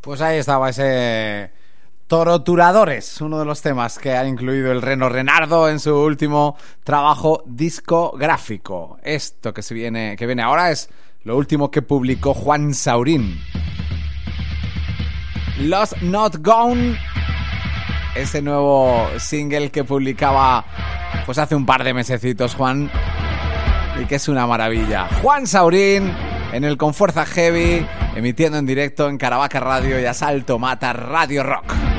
Pues ahí estaba ese Toroturadores, uno de los temas que ha incluido el Reno Renardo en su último trabajo discográfico. Esto que viene ahora es lo último que publicó Juan Saurín. Lost Not Gone, ese nuevo single que publicaba pues hace un par de mesecitos Juan, y que es una maravilla. Juan Saurín en el Con Fuerza Heavy, emitiendo en directo en Caravaca Radio y Asalto Mata Radio Rock.